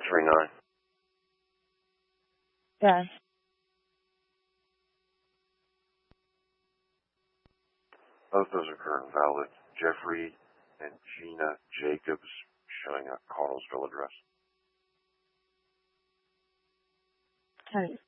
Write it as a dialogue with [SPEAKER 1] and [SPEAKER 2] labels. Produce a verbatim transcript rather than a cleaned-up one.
[SPEAKER 1] three nine.
[SPEAKER 2] Yes.
[SPEAKER 1] Both those are current valid. Jeffrey and Gina Jacobs showing a Connellsville address.
[SPEAKER 2] Ten.